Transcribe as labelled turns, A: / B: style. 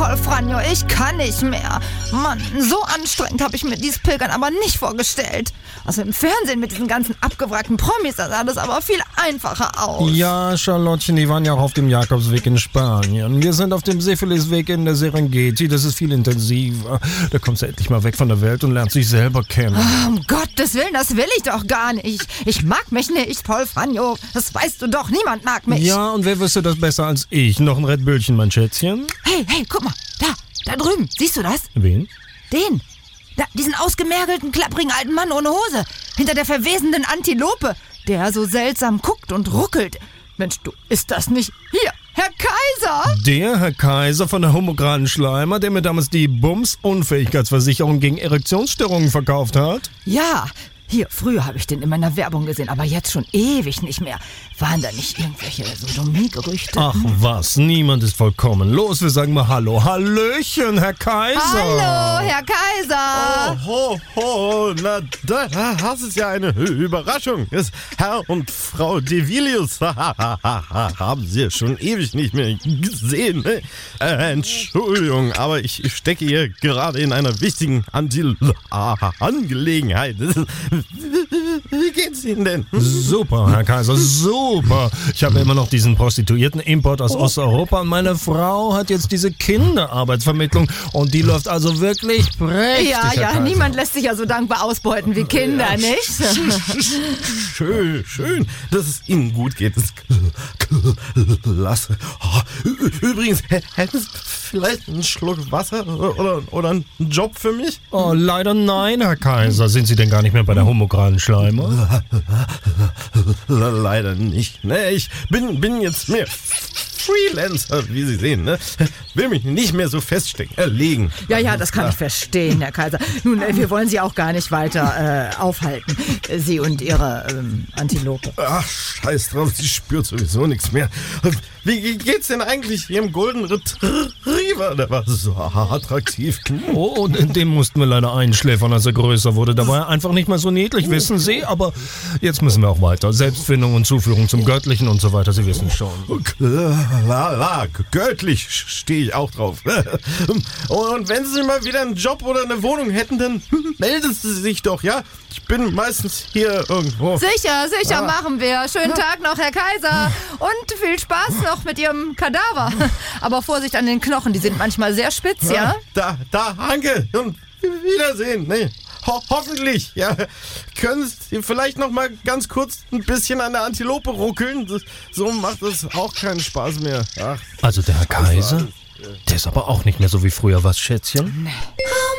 A: Paul Franjo, ich kann nicht mehr. Mann, so anstrengend habe ich mir dieses Pilgern aber nicht vorgestellt. Also im Fernsehen mit diesen ganzen abgewrackten Promis, da sah das aber viel einfacher aus.
B: Ja, Charlottchen, die waren ja auch auf dem Jakobsweg in Spanien. Wir sind auf dem Syphilisweg in der Serengeti. Das ist viel intensiver. Da kommst du endlich mal weg von der Welt und lernst dich selber kennen.
A: Oh, um Gottes Willen, das will ich doch gar nicht. Ich mag mich nicht, Paul Franjo. Das weißt du doch, niemand mag mich.
B: Ja, und wer wüsste das besser als ich? Noch ein Red Bullchen, mein Schätzchen?
A: Hey, guck mal, da drüben, siehst du das?
B: Wen?
A: Den. Da, diesen ausgemergelten, klapprigen alten Mann ohne Hose. Hinter der verwesenden Antilope, der so seltsam guckt und ruckelt. Mensch, du, ist das nicht... Hier, Herr Kaiser!
B: Der Herr Kaiser von der Homograden Schleimer, der mir damals die Bums-Unfähigkeitsversicherung gegen Erektionsstörungen verkauft hat?
A: Ja, hier, früher habe ich den in meiner Werbung gesehen, aber jetzt schon ewig nicht mehr. Waren da nicht irgendwelche Sodomie-Gerüchte?
B: Ach was, niemand ist vollkommen. Los, wir sagen mal Hallo. Hallöchen, Herr Kaiser.
A: Hallo, Herr Kaiser.
C: Ho, na, das ist ja eine Überraschung. Das Herr und Frau Devilius haben Sie schon ewig nicht mehr gesehen. Ne? Entschuldigung, aber ich stecke hier gerade in einer wichtigen Angelegenheit. Wie geht's Ihnen denn?
B: Super, Herr Kaiser, super. Ich habe immer noch diesen Prostituierten-Import aus Osteuropa und meine Frau hat jetzt diese Kinderarbeitsvermittlung und die läuft also wirklich prächtig,
A: Ja,
B: Herr Kaiser.
A: niemand lässt sich ja so dankbar ausbeuten wie Kinder, nicht?
C: Schön, dass es Ihnen gut geht. Das ist klasse. Übrigens, hätten Sie vielleicht einen Schluck Wasser oder einen Job für mich?
B: Oh, leider nein, Herr Kaiser. Sind Sie denn gar nicht mehr bei der Homograden Schleimer?
C: Leider nicht. Ne, ich bin jetzt mehr Freelancer, wie Sie sehen. Ne? Will mich nicht mehr so feststecken, erlegen.
A: Ja, das kann ich verstehen, Herr Kaiser. Nun, wir wollen Sie auch gar nicht weiter aufhalten. Sie und Ihre Antilope.
C: Ach, scheiß drauf, sie spürt sowieso nichts mehr. Wie geht's denn eigentlich Ihrem Golden Retriever? Der war so attraktiv.
B: Oh, den mussten wir leider einschläfern, als er größer wurde. Da war er einfach nicht mehr so niedlich, wissen Sie. Aber jetzt müssen wir auch weiter. Selbstfindung und Zuführung zum Göttlichen und so weiter, Sie wissen schon.
C: Klar, göttlich stehe ich auch drauf. Und wenn Sie mal wieder einen Job oder eine Wohnung hätten, dann melden Sie sich doch, ja? Ich bin meistens hier irgendwo.
A: Sicher, machen wir. Schönen Tag noch, Herr Kaiser. Und viel Spaß noch mit Ihrem Kadaver. Aber Vorsicht an den Knochen, die sind manchmal sehr spitz, ja?
C: Danke und Wiedersehen. Nee, hoffentlich, ja. Können Sie vielleicht noch mal ganz kurz ein bisschen an der Antilope ruckeln? So macht es auch keinen Spaß mehr. Ach,
B: Also der Herr Kaiser, der ist aber auch nicht mehr so wie früher, was, Schätzchen?
A: Nee.